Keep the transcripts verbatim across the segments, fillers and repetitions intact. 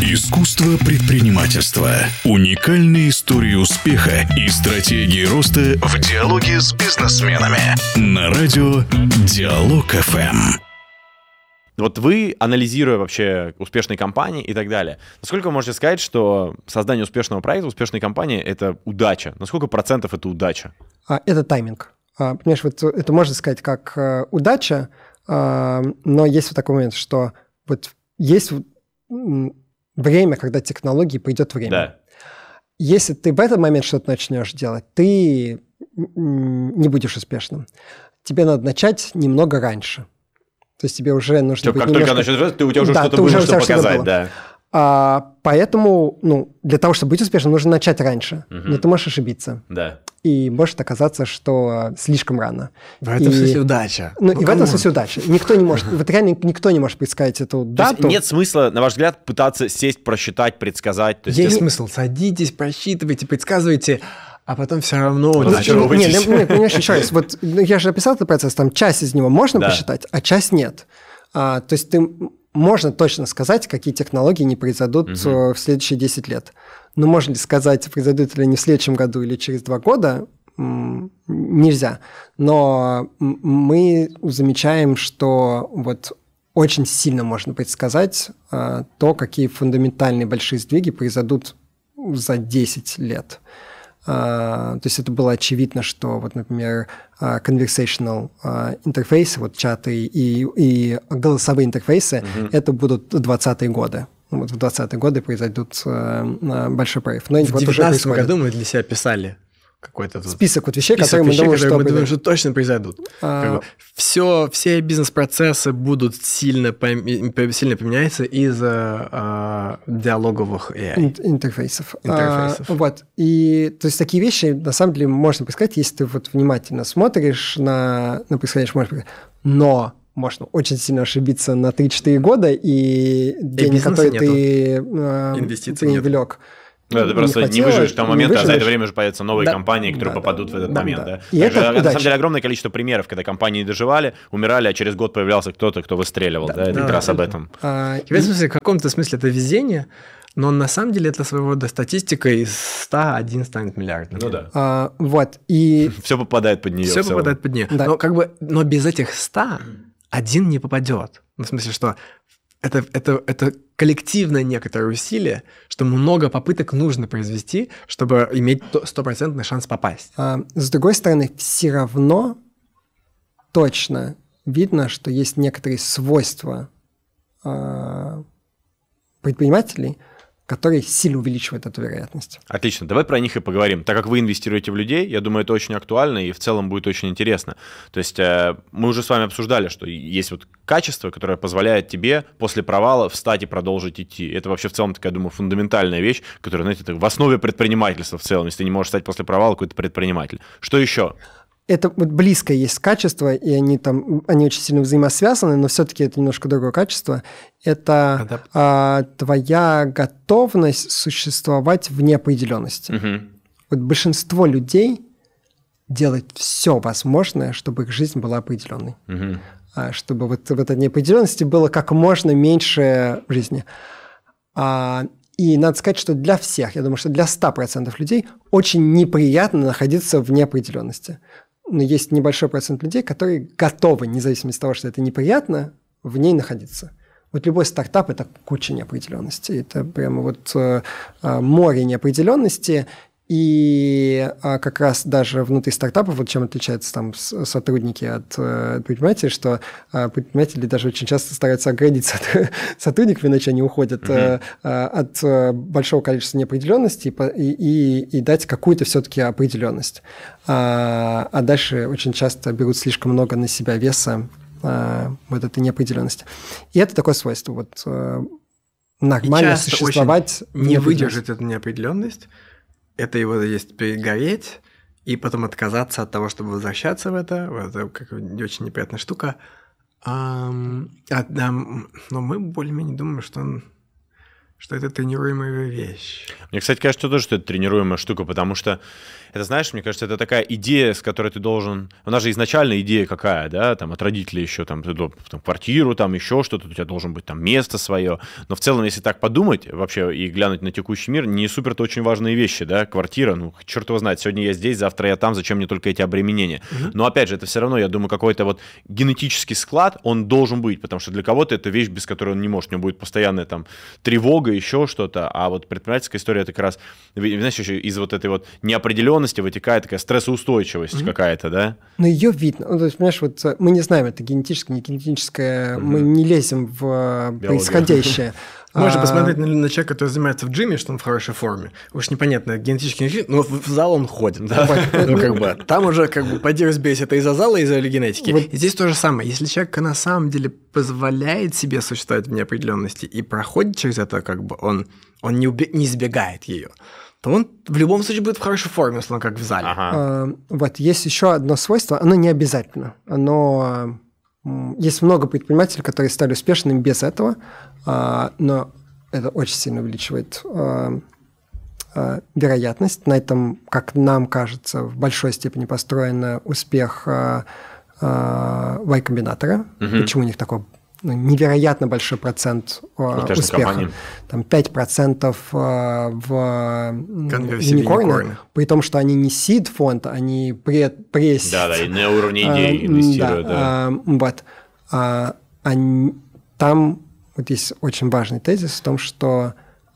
Искусство предпринимательства. Уникальные истории успеха и стратегии роста в диалоге с бизнесменами. На радио Диалог эф эм. Вот вы, анализируя вообще успешные компании и так далее, насколько вы можете сказать, что создание успешного проекта, успешной компании — это удача? На сколько процентов это удача? Это тайминг. Понимаешь, вот это можно сказать как удача, но есть вот такой момент, что вот есть время, когда технологии придет время. Да. Если ты в этот момент что-то начнешь делать, ты не будешь успешным. Тебе надо начать немного раньше. То есть тебе уже нужно Что, быть как немножко... только начнешь, ты, у тебя уже да, что-то было, уже что показать, было. да. А, поэтому, ну, для того, чтобы быть успешным, нужно начать раньше. Угу. Но ты можешь ошибиться. Да. И может оказаться, что слишком рано. В этом и... смысле удача. Ну, ну и в этом смысле удача. Никто не может, вот реально никто не может предсказать эту дату. То есть нет смысла, на ваш взгляд, пытаться сесть, просчитать, предсказать? То есть есть это... смысл. Садитесь, просчитывайте, предсказывайте, а потом все равно... Вот Ну, зачаровывайтесь. Нет, нет, понимаешь, еще раз. Вот я же описал этот процесс, там часть из него можно да. посчитать, а часть нет. А, то есть ты, можно точно сказать, какие технологии не произойдут угу. в следующие десять лет. Но можно ли сказать, произойдут ли они в следующем году или через два года, м- нельзя. Но мы замечаем, что вот очень сильно можно предсказать а, то, какие фундаментальные большие сдвиги произойдут за десять лет. Uh, то есть это было очевидно, что, вот, например, uh, conversational uh, интерфейсы, вот чаты и, и голосовые интерфейсы, uh-huh. это будут двадцатые годы. Вот в двадцатые годы произойдут uh, большой прорыв. Но в вот девятнадцатом году мы для себя писали какой-то тут список вот вещей, список которые вещей, мы думаем, которые что, мы думаем, что точно произойдут. А... Как бы все, все бизнес-процессы будут сильно, пом- сильно поменяться из-за а, диалоговых эй ай. Интерфейсов. Интерфейсов. А, вот. И то есть такие вещи, на самом деле, можно предсказать, если ты вот внимательно смотришь на, на происходящее, можно предсказать. Но можно очень сильно ошибиться на три-четыре года, и денег, которые нету. ты э, привлек. Да, ты просто не, не выживешь к тому моменту, а за это время уже появятся новые да. компании, которые да, попадут да, в этот да, момент. Да. Да. И Также, это на самом деле огромное количество примеров, когда компании доживали, умирали, а через год появлялся кто-то, кто выстреливал. Да, да, это да, как да, раз да. об этом. А, в, смысле, в каком-то смысле это везение, но на самом деле это своего рода статистика, из ста один станет миллиардом. Ну да. А, вот, и... Все попадает под нее. Все попадает под нее. Да. Но, как бы, но без этих ста один не попадет. В смысле, что... Это, это, это коллективное некоторое усилие, что много попыток нужно произвести, чтобы иметь стопроцентный шанс попасть. А, с другой стороны, все равно точно видно, что есть некоторые свойства а, предпринимателей, которые сильно увеличивают эту вероятность. Отлично, давай про них и поговорим. Так как вы инвестируете в людей, я думаю, это очень актуально и в целом будет очень интересно. То есть э, мы уже с вами обсуждали, что есть вот качество, которое позволяет тебе после провала встать и продолжить идти. Это вообще в целом такая, думаю, фундаментальная вещь, которая, знаете, это в основе предпринимательства в целом. Если ты не можешь стать после провала, какой-то предприниматель. Что еще? Это вот близкое есть качество, и они там, они очень сильно взаимосвязаны, но все-таки это немножко другое качество. Это а, твоя готовность существовать в неопределенности. Угу. Вот большинство людей делает все возможное, чтобы их жизнь была определенной. Угу. А, чтобы вот в этой неопределенности было как можно меньше в жизни. А, и надо сказать, что для всех, я думаю, что для ста процентов людей очень неприятно находиться в неопределенности. Но есть небольшой процент людей, которые готовы, независимо от того, что это неприятно, в ней находиться. Вот любой стартап – это куча неопределенности. Это прямо вот э, море неопределенности. И а, как раз даже внутри стартапов, вот чем отличаются там сотрудники от э, предпринимателей, что э, предприниматели даже очень часто стараются оградиться от сотрудников, иначе они уходят mm-hmm. э, от э, большого количества неопределенности и, и, и дать какую-то все-таки определенность. А, а дальше очень часто берут слишком много на себя веса э, вот этой неопределенности. И это такое свойство. Вот, э, нормально существовать. Не выдержать эту неопределенность. Это его есть перегореть, и потом отказаться от того, чтобы возвращаться в это. Это как очень неприятная штука. А, а, да, но мы более-менее думаем, что он что это тренируемая вещь. Мне, кстати, кажется тоже, что это тренируемая штука, потому что это, знаешь, мне кажется, это такая идея, с которой ты должен... У нас же изначально идея какая, да, там, от родителей еще, там, ты, там, квартиру, там, еще что-то, у тебя должен быть там место свое. Но в целом, если так подумать вообще и глянуть на текущий мир, не супер-то очень важные вещи, да, квартира, ну, черт его знает, сегодня я здесь, завтра я там, зачем мне только эти обременения? Mm-hmm. Но, опять же, это все равно, я думаю, какой-то вот генетический склад, он должен быть, потому что для кого-то это вещь, без которой он не может, у него будет постоянная там тревога, еще что-то, а вот предпринимательская история, это как раз, знаешь, еще из вот этой вот неопределенности вытекает такая стрессоустойчивость mm-hmm. какая-то, да? Но ее видно. Ну, то есть, понимаешь, вот мы не знаем, это генетическое, не генетическое, mm-hmm. мы не лезем в Биология. Происходящее. Можно а... посмотреть на, на человека, который занимается в джиме, что он в хорошей форме. Уж непонятно, генетически не но в, в зал он ходит. Да? Ну, как бы, там уже, как бы, поди разберись, это из-за зала, из-за генетики. Вот. И здесь то же самое. Если человек на самом деле позволяет себе существовать в неопределенности и проходит через это, как бы, он, он не, уби- не избегает ее, то он в любом случае будет в хорошей форме, если он как в зале. Ага. А, вот, есть еще одно свойство, оно не обязательно. Оно... Есть много предпринимателей, которые стали успешными без этого, но это очень сильно увеличивает вероятность. На этом, как нам кажется, в большой степени построен успех Y-комбинатора. Угу. Почему у них такой невероятно большой процент uh, успеха. Там пять процентов uh, в юникорне, при том, что они не сид-фонд, они пре... пресс... Да, да, и на уровне идеи uh, инвестируют. Да, да. Uh, вот. Uh, они... Там вот есть очень важный тезис в том, что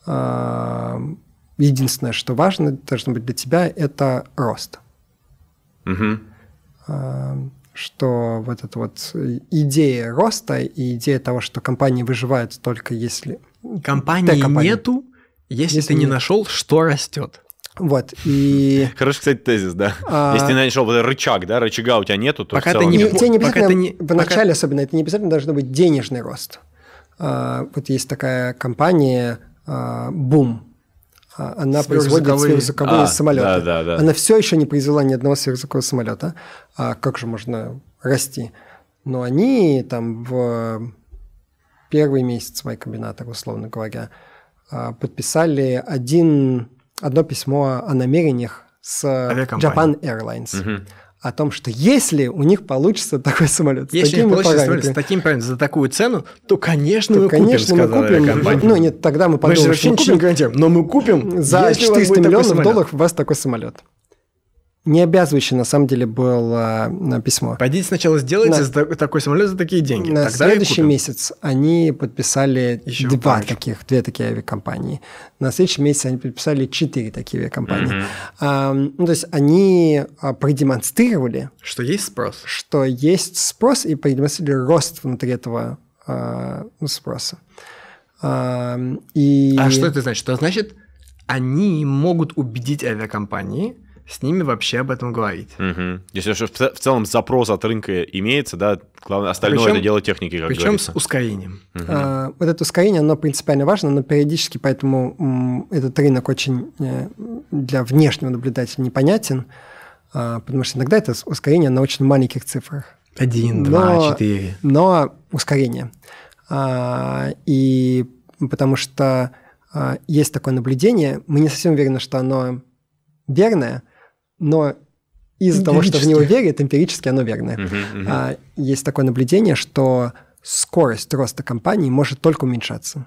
uh, единственное, что важно, должно быть для тебя, это рост. Угу. Uh, что вот эта вот идея роста и идея того, что компании выживают только если... Компании нету, если, если ты не нашел, что растет. Вот, и... Хороший, кстати, тезис, да. А... Если ты нашел вот рычаг, да, рычага у тебя нету, то пока в целом... Ты не... Тебе не обязательно, ты не... в начале пока... особенно, это не обязательно должно быть денежный рост. А, вот есть такая компания Boom. Она производит сверхзвуковые а, самолеты. Да, да, да. Она все еще не произвела ни одного сверхзвукового самолета. А как же можно расти? Но они там в первый месяц Y-комбинатора, условно говоря, подписали один, одно письмо о намерениях с Japan Airlines. Угу. О том, что если у них получится такой самолет, если с такими параметрами, с таким параметром, за такую цену, то, конечно, то, мы конечно, купим, мы купим. компания. Ну, нет, тогда мы подумаем, мы что мы купим, не гарантируем, но мы купим за четыреста миллионов долларов у вас такой самолет. Не обязывающий, на самом деле, был а, письмо. Пойдите сначала сделайте на, такой самолет за такие деньги. На Тогда следующий месяц они подписали Еще два парочку. таких, две такие авиакомпании. На следующий месяц они подписали четыре такие авиакомпании. Mm-hmm. А, ну, то есть они а, продемонстрировали... Что есть спрос. Что есть спрос, и продемонстрировали рост внутри этого а, спроса. А, и... а что это значит? Это значит, они могут убедить авиакомпании с ними вообще об этом говорить. Угу. Если в целом запрос от рынка имеется, да, главное, остальное причем, это дело техники, как причем говорится. С ускорением. Угу. А, вот это ускорение, оно принципиально важно, но периодически поэтому м, этот рынок очень э, для внешнего наблюдателя непонятен, а, потому что иногда это ускорение на очень маленьких цифрах. Один, два, четыре. Но ускорение. А, и потому что а, есть такое наблюдение, мы не совсем уверены, что оно верное, но из-за того, что в него верят, эмпирически оно верное. Uh-huh, uh-huh. А, есть такое наблюдение, что скорость роста компании может только уменьшаться.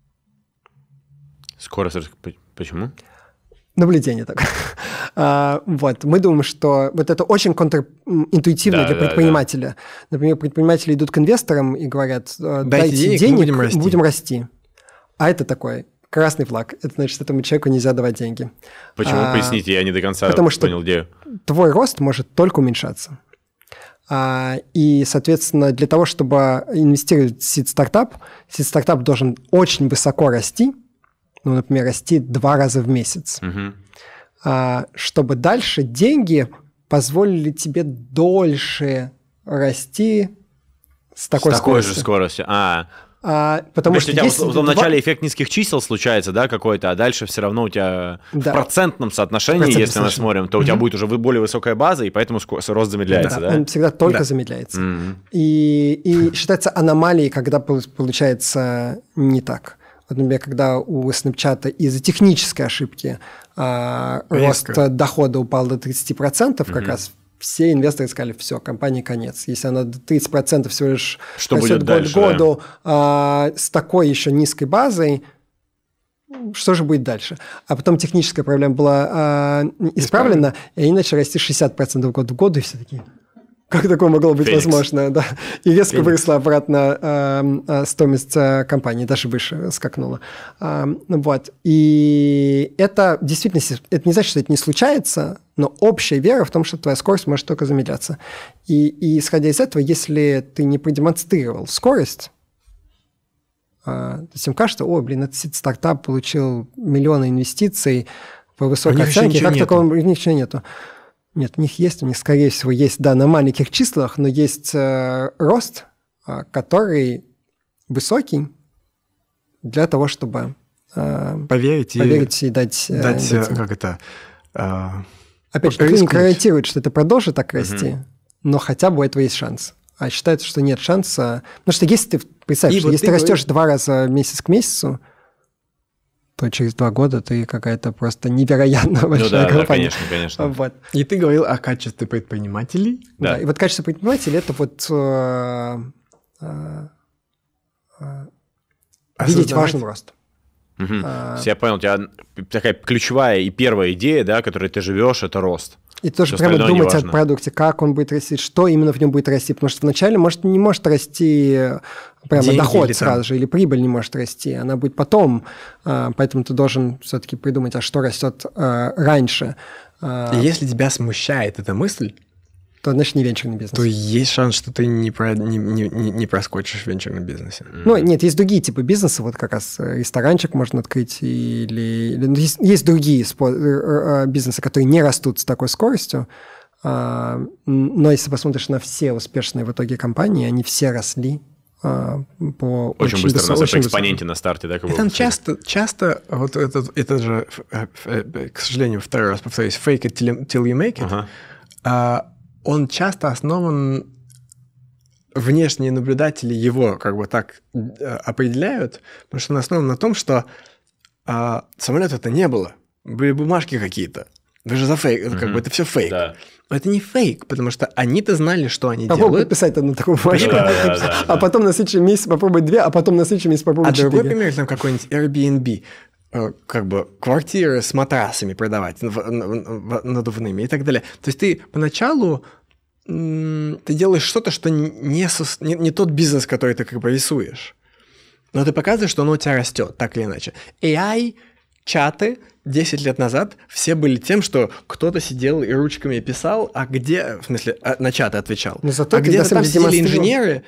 Скорость роста? Почему? Наблюдение такое. а, вот. Мы думаем, что вот это очень контринтуитивно да, для предпринимателя. Да, да. Например, предприниматели идут к инвесторам и говорят, дайте, дайте денег, денег будем, расти. будем расти. А это такой... Красный флаг. Это значит, этому человеку нельзя давать деньги. Почему? А, Поясните, я не до конца потому понял идею. Твой рост может только уменьшаться. А, и, соответственно, для того, чтобы инвестировать в сид-стартап, сид-стартап должен очень высоко расти, ну, например, расти два раза в месяц, угу. а, чтобы дальше деньги позволили тебе дольше расти с такой с такой скоростью. же скоростью. А, А, потому Значит, что у тебя если в, в том начале эффект низких чисел случается, да, какой-то, а дальше все равно у тебя да. в процентном соотношении, в процентном если мы смотрим, то у тебя mm-hmm. будет уже более высокая база, и поэтому рост замедляется, да? да? Он всегда только да. замедляется. Mm-hmm. И, и считается аномалией, когда получается не так. Вот, например, когда у Snapchat из-за технической ошибки а, рост дохода упал до тридцать процентов, как mm-hmm. раз все инвесторы сказали, все, компании конец. Если она до тридцать процентов всего лишь что растет будет год дальше, к году да? а, с такой еще низкой базой, что же будет дальше? А потом техническая проблема была а, исправлена, и они начали расти шестьдесят процентов год в год, и все такие... Как такое могло быть Феникс. возможно? Да. И резко Феникс. выросла обратно э, э, стоимость э, компании, даже выше скакнула. Э, вот. И это действительно, это не значит, что это не случается, но общая вера в том, что твоя скорость может только замедляться. И, и исходя из этого, если ты не продемонстрировал скорость, э, то есть им кажется, о, блин, этот стартап получил миллионы инвестиций по высокой оценке, как такого у них ничего нету. Нет, у них есть, у них, скорее всего, есть, да, на маленьких числах, но есть э, рост, э, который высокий для того, чтобы э, поверить, поверить и, и дать... Э, дать, дать как это... Э, Опять же, никто не гарантирует, что это продолжит так расти, uh-huh. но хотя бы у этого есть шанс. А считается, что нет шанса... Потому что если ты, представь, что вот если ты растешь говоришь... два раза месяц к месяцу, то через два года ты какая-то просто невероятно большая ну, да, компания. Да, конечно, конечно. Вот. И ты говорил о качестве предпринимателей. Да, да. И вот качество предпринимателей – это вот э, э, э, видеть важным рост. Угу. А, я понял, у тебя такая ключевая и первая идея, да, которой ты живешь, это рост. И тоже прямо думать о продукте, как он будет расти, что именно в нем будет расти. Потому что вначале может, не может расти прямо деньги доход сразу там. же, или прибыль не может расти. Она будет потом. Поэтому ты должен все-таки придумать, а что растет раньше. И если тебя смущает эта мысль, то, значит, не венчурный бизнес. То есть шанс, что ты не, про, не, не, не проскочишь в венчурном бизнесе. Mm-hmm. Ну, нет, есть другие типы бизнеса, вот как раз ресторанчик можно открыть, или, или есть, есть другие спо- бизнесы, которые не растут с такой скоростью, а, но если посмотришь на все успешные в итоге компании, они все росли а, по очень, очень быстро, высо- на экспоненте на старте. Да, и там часто, часто, вот это, это же, к сожалению, второй раз повторюсь, fake it till, till you make it, uh-huh. а, он часто основан, внешние наблюдатели его как бы так э, определяют, потому что он основан на том, что э, самолета-то не было, были бумажки какие-то. Вы же за фейк, mm-hmm. как бы это все фейк. Да. Но это не фейк, потому что они-то знали, что они попробуй делают. Попробуй подписать одну такую бумажку, да, да, да, а потом на следующий месяц попробуй две, а потом на следующий месяц попробуй а четыре. А другой пример, там какой-нибудь Airbnb, как бы квартиры с матрасами продавать надувными и так далее. То есть ты поначалу м- ты делаешь что-то, что не, сос- не, не тот бизнес, который ты как бы рисуешь. Но ты показываешь, что оно у тебя растет, так или иначе. эй ай, чаты десять лет назад все были тем, что кто-то сидел и ручками писал, а где, в смысле, на чаты отвечал. Но зато а где-то там сидели инженеры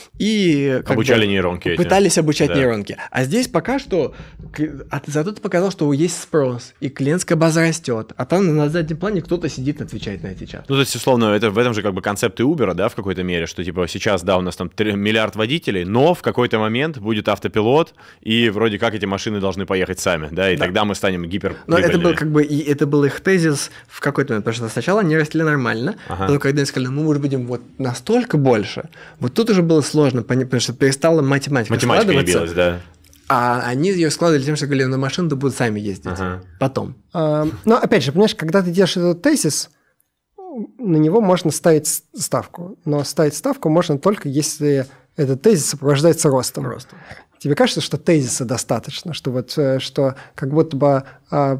и обучали бы, нейронки. Пытались эти. обучать да. нейронки. А здесь пока что... А зато ты показал, что есть спрос, и клиентская база растет. А там на заднем плане кто-то сидит и отвечает на эти чаты. Ну, то есть, условно, это в этом же как бы концепт и Uber, да, в какой-то мере, что типа сейчас, да, у нас там три, миллиард водителей, но в какой-то момент будет автопилот, и вроде как эти машины должны поехать сами, да, и да. тогда мы станем гиперприбыльными. Но это был как бы, и это был их тезис в какой-то момент, потому что сначала они росли нормально, ага. потом когда они сказали, мы, может, будем вот настолько больше, вот тут уже было сложно понять, потому что перестала математика, математика складываться. Математика не билась, да. А они ее складывали тем, что говорили, на машину будут сами ездить. Ага. Потом. А, но опять же, понимаешь, когда ты делаешь этот тезис, на него можно ставить ставку. Но ставить ставку можно только, если этот тезис сопровождается ростом. Ростом. Тебе кажется, что тезиса достаточно, что вот что как будто бы а,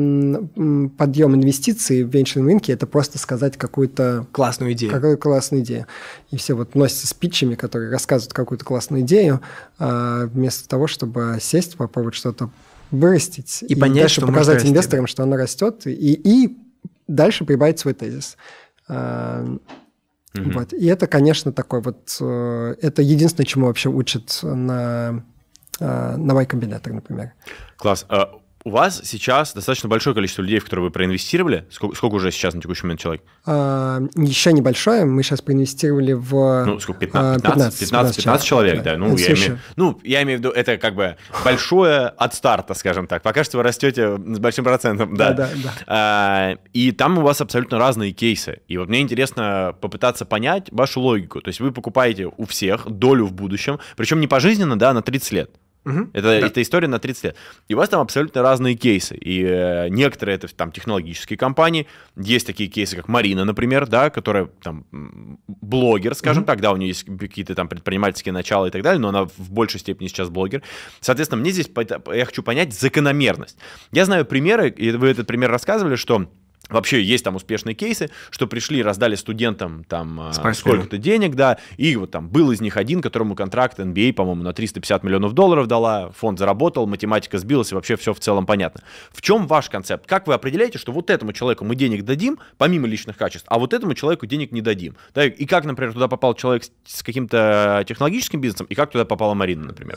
м, подъем инвестиций в венчурном рынке – это просто сказать какую-то классную идею. Какую классную идею. И все вот носятся с питчами, которые рассказывают какую-то классную идею, а, вместо того, чтобы сесть, попробовать что-то вырастить и, и понять, дальше что показать расти, инвесторам, да. что оно растет, и, и дальше прибавить свой тезис. А, mm-hmm. вот. И это, конечно, такой вот… Это единственное, чему вообще учат на… на Y-Combinator, например. Класс. У вас сейчас достаточно большое количество людей, в которые вы проинвестировали. Сколько, сколько уже сейчас на текущий момент человек? А, еще небольшое. Мы сейчас проинвестировали в… Ну, сколько? пятнадцать, пятнадцать, пятнадцать, пятнадцать человек, да. да. Ну, я имею, ну, я имею в виду, это как бы большое от старта, скажем так. Пока что вы растете с большим процентом. Да, да, да. А, и там у вас абсолютно разные кейсы. И вот мне интересно попытаться понять вашу логику. То есть вы покупаете у всех долю в будущем, причем не пожизненно, да, на тридцать лет. Угу. Это, да. это история на тридцать лет. И у вас там абсолютно разные кейсы. И э, некоторые это там технологические компании. Есть такие кейсы, как Марина, например, да, которая там блогер, скажем mm-hmm. так, да, у нее есть какие-то там предпринимательские начала и так далее, но она в большей степени сейчас блогер. Соответственно, мне здесь, я хочу понять закономерность. Я знаю примеры, и вы этот пример рассказывали, что вообще есть там успешные кейсы, что пришли, раздали студентам там сколько-то денег, да, и вот там был из них один, которому контракт эн би эй, по-моему, на триста пятьдесят миллионов долларов дала, фонд заработал, математика сбилась, и вообще все в целом понятно. В чем ваш концепт? Как вы определяете, что вот этому человеку мы денег дадим, помимо личных качеств, а вот этому человеку денег не дадим? Да, и как, например, туда попал человек с каким-то технологическим бизнесом, и как туда попала Марина, например?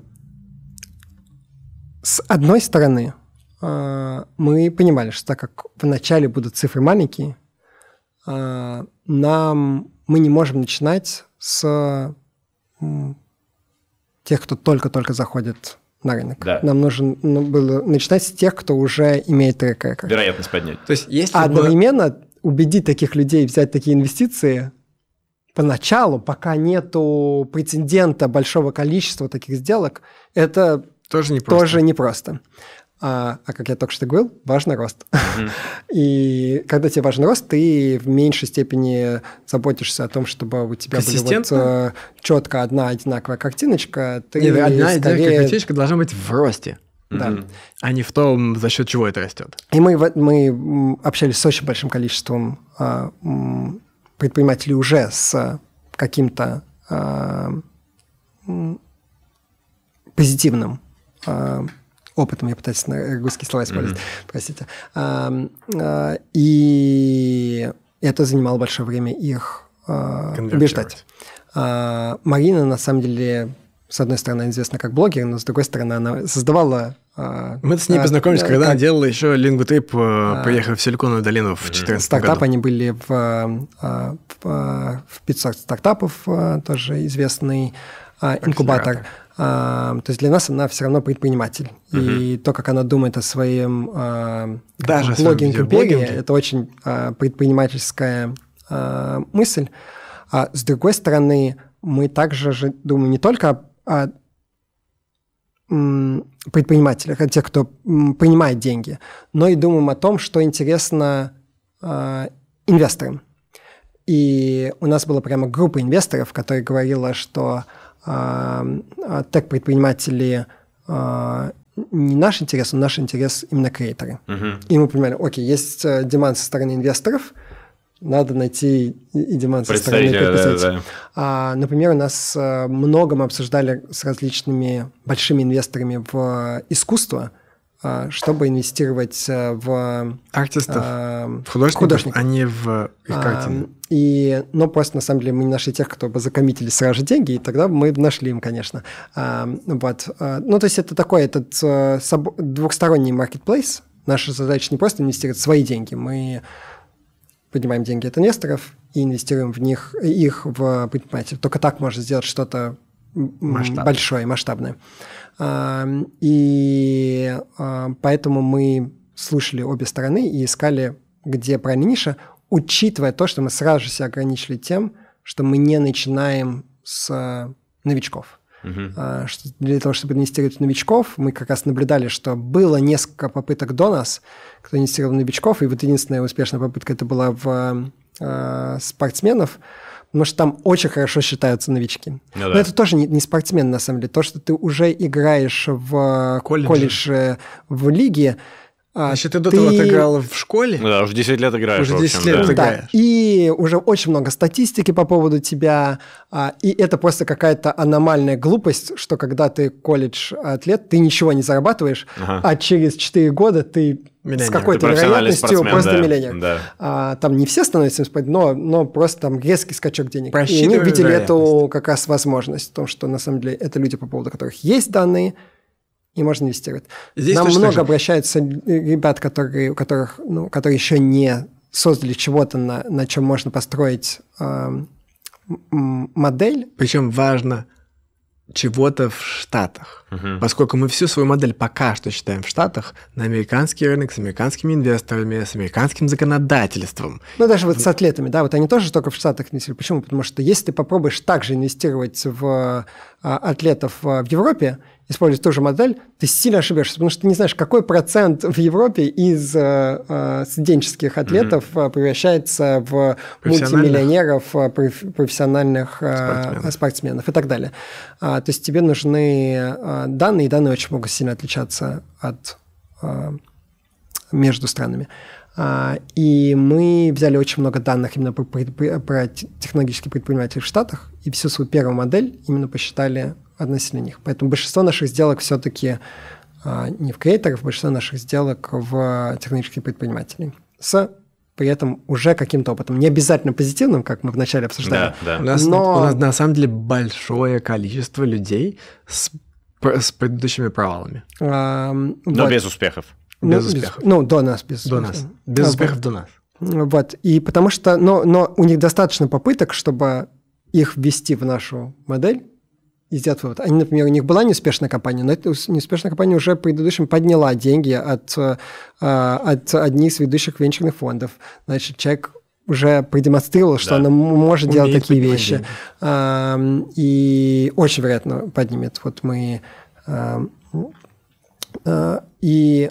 С одной стороны, мы понимали, что так как вначале будут цифры маленькие, нам мы не можем начинать с тех, кто только-только заходит на рынок. Да. Нам нужно было начинать с тех, кто уже имеет трек-рекорд. Вероятность поднять. То есть, если одновременно бы... убедить таких людей взять такие инвестиции поначалу, пока нету прецедента большого количества таких сделок, это тоже непросто. Тоже непросто. А, а как я только что говорил, важен рост. Mm-hmm. И когда тебе важен рост, ты в меньшей степени заботишься о том, чтобы у тебя была вот, uh, четко одна одинаковая картиночка. Ты Нет, одна скорее... одинаковая картиночка должна быть в росте, да. mm-hmm. а не в том, за счет чего это растет. И мы, мы общались с очень большим количеством а, предпринимателей уже с каким-то а, позитивным а, опытом, я пытаюсь на русские слова использовать, mm-hmm. простите. А, а, и это занимало большое время их а, убеждать. А, Марина, на самом деле, с одной стороны, известна как блогер, но с другой стороны, она создавала... А, Мы с ней познакомились, а, когда как... она делала еще Lingotape, а, поехала в Силиконовую долину в две тысячи четырнадцатом году. Стартап, они были в, в, в пятьсот стартапов, тоже известный а, инкубатор. А, то есть для нас она все равно предприниматель. Uh-huh. И то, как она думает о своем а, блогинг-империи, это очень а, предпринимательская а, мысль. А с другой стороны, мы также же думаем не только о, о м, предпринимателях, о тех, кто м, принимает деньги, но и думаем о том, что интересно а, инвесторам. И у нас была прямо группа инвесторов, которая говорила, что тег-предприниматели не наш интерес, но наш интерес именно креаторы. Uh-huh. И мы понимали, окей, есть деманд со стороны инвесторов, надо найти и деманд со стороны предпринимателей. Да, да. А, например, у нас много мы обсуждали с различными большими инвесторами в искусство, чтобы инвестировать в... Артистов, а, в художников, художников, а не в их картины. А, и, но просто, на самом деле, мы не нашли тех, кто бы закоммитили сразу же деньги, и тогда мы нашли им, конечно. А, вот. А, ну, то есть это такой этот соб... двухсторонний маркетплейс. Наша задача не просто инвестировать свои деньги, мы поднимаем деньги от инвесторов и инвестируем в них, их в предпринимателей. Только так можно сделать что-то Масштаб. большое, масштабное. И поэтому мы слушали обе стороны и искали, где правильная ниша, учитывая то, что мы сразу же себя ограничили тем, что мы не начинаем с новичков. Uh-huh. Для того, чтобы инвестировать в новичков, мы как раз наблюдали, что было несколько попыток до нас, кто инвестировал в новичков, и вот единственная успешная попытка это была в э, спортсменов, потому что там очень хорошо считаются новички. Ну, Но да. это тоже не, не спортсмен, на самом деле. То, что ты уже играешь в колледже, колледже в лиге. Значит, ты до того ты... играл в школе? Да, уже десять лет играешь. Уже десять общем, лет да. играешь. Да, и уже очень много статистики по поводу тебя. И это просто какая-то аномальная глупость, что когда ты колледж-атлет, ты ничего не зарабатываешь, ага. а через четыре года ты миллионер. С какой-то вероятностью просто да. миллионер. Да. А, там не все становятся но, но просто там резкий скачок денег. И они видели эту как раз возможность, в том, что на самом деле это люди, по поводу которых есть данные, и можно инвестировать. Здесь Нам много же... обращаются ребят, которые, у которых, ну, которые еще не создали чего-то, на, на чем можно построить э, модель. Причем важно чего-то в Штатах. Uh-huh. Поскольку мы всю свою модель пока что считаем в Штатах, на американский рынок, с американскими инвесторами, с американским законодательством. Ну, даже вот с атлетами, да, вот они тоже только в Штатах инвестируют. Почему? Потому что если ты попробуешь также инвестировать в а, атлетов в Европе, использовать ту же модель, ты сильно ошибешься, потому что ты не знаешь, какой процент в Европе из э, студенческих атлетов mm-hmm. превращается в мультимиллионеров, профессиональных спортсменов. спортсменов и так далее. А, то есть тебе нужны а, данные, и данные очень могут сильно отличаться от, а, между странами. А, и мы взяли очень много данных именно про, про, про технологические предприниматели в Штатах, и всю свою первую модель именно посчитали относительно них. Поэтому большинство наших сделок все-таки а, не в креаторах, большинство наших сделок в технологических предпринимателей. С при этом уже каким-то опытом. Не обязательно позитивным, как мы вначале обсуждали. Да, да. У, нас, но... у нас на самом деле большое количество людей с, с предыдущими провалами. А, но вот. без успехов. Ну, без успехов. Ну, до нас. Без, до нас. Без а, успехов вот. до нас. Вот. И потому что... Но, но у них достаточно попыток, чтобы их ввести в нашу модель и сделать вывод. Они, например, у них была неуспешная компания, но эта неуспешная компания уже предыдущим подняла деньги от, от одних из ведущих венчурных фондов. Значит, человек уже продемонстрировал, что да. она может Умеет делать такие вещи. Деньги. И очень вероятно поднимет. Вот мы... И...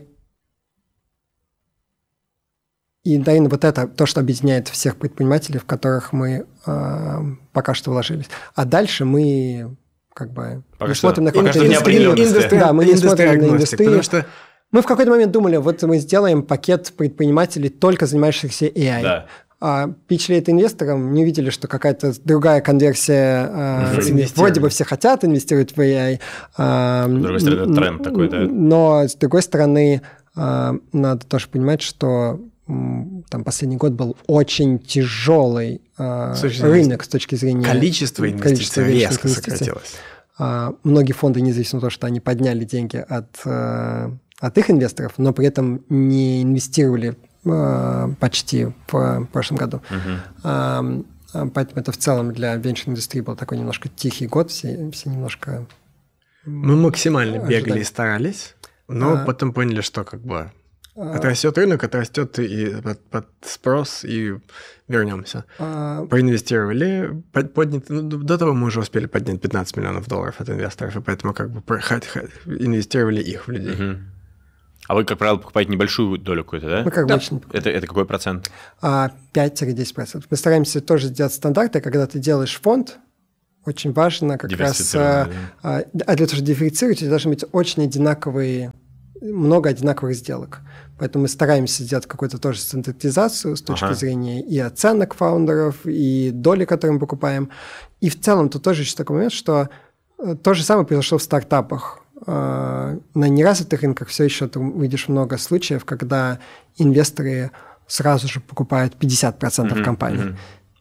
И, наверное, вот это то, что объединяет всех предпринимателей, в которых мы э, пока что вложились. А дальше мы как бы пока не что, смотрим на какую-то индустрию. Да, мы не смотрим на индустрию. Потому что... Мы в какой-то момент думали, вот мы сделаем пакет предпринимателей, только занимающихся эй ай. Да. А питчили это инвесторам, не увидели, что какая-то другая конверсия. Э, вроде бы все хотят инвестировать в эй ай. Э, с другой стороны, это тренд такой, да? Но, с другой стороны, э, надо тоже понимать, что там последний год был очень тяжелый э, рынок с точки зрения... Количество инвестиций резко сократилось. Э, многие фонды, независимо от того, что они подняли деньги от, э, от их инвесторов, но при этом не инвестировали э, почти в прошлом году. Uh-huh. Э, поэтому это в целом для венчурной индустрии был такой немножко тихий год, все, все немножко... Мы максимально ожидали. Бегали и старались, но а... потом поняли, что как бы... Отрастет рынок, отрастет и под, под спрос, и вернемся. А... Проинвестировали, под, поднят, ну, до того мы уже успели поднять пятнадцать миллионов долларов от инвесторов, и поэтому как бы инвестировали их в людей. Угу. А вы, как правило, покупаете небольшую долю какую-то, да? Мы как да. бы очень... это, это какой процент? пять-десять процентов. Мы стараемся тоже сделать стандарты, когда ты делаешь фонд, очень важно как раз... Да. А для того, чтобы дифференцировать, у тебя должны быть очень одинаковые... много одинаковых сделок. Поэтому мы стараемся сделать какую-то тоже стандартизацию с точки ага. зрения и оценок фаундеров, и доли, которые мы покупаем. И в целом тут тоже еще такой момент, что то же самое произошло в стартапах. На неразвитых рынках все еще ты увидишь много случаев, когда инвесторы сразу же покупают пятьдесят процентов mm-hmm. компании. Mm-hmm.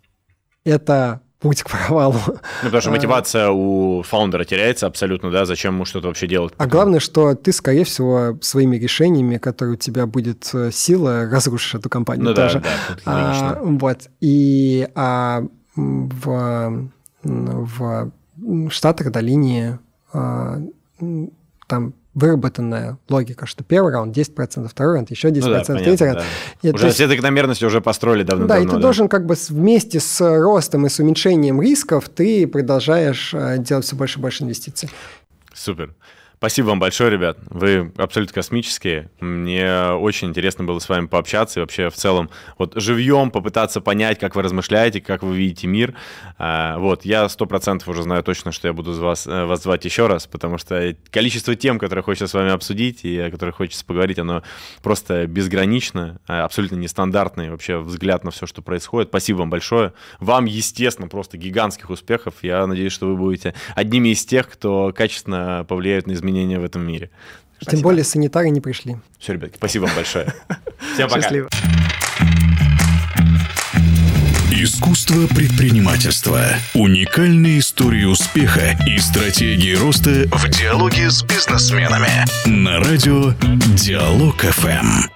Это... путь к провалу. Ну, потому что мотивация у фаундера теряется абсолютно, да, зачем ему что-то вообще делать. А главное, что ты, скорее всего, своими решениями, которые у тебя будет сила, разрушишь эту компанию ну, тоже. Да, да, а, вот. И а, в, в Штатах до линии а, там выработанная логика, что первый раунд десять процентов, второй раунд еще десять процентов, ну да, третий раунд. Да. Уже все закономерности уже построили давно-давно. Да, и ты да. должен как бы вместе с ростом и с уменьшением рисков ты продолжаешь делать все больше и больше инвестиций. Супер. Спасибо вам большое, ребят. Вы абсолютно космические. Мне очень интересно было с вами пообщаться и вообще в целом вот живьем попытаться понять, как вы размышляете, как вы видите мир. Вот, я сто процентов уже знаю точно, что я буду вас, вас звать еще раз, потому что количество тем, которые хочется с вами обсудить и о которых хочется поговорить, оно просто безгранично, абсолютно нестандартный вообще взгляд на все, что происходит. Спасибо вам большое. Вам, естественно, просто гигантских успехов. Я надеюсь, что вы будете одними из тех, кто качественно повлияет на изменения в этом мире. Тем спасибо. Более санитары не пришли. Все, ребятки, спасибо вам большое. Всем пока. Счастливо. Искусство предпринимательства. Уникальные истории успеха и стратегии роста в диалоге с бизнесменами. На радио Диалог эф эм.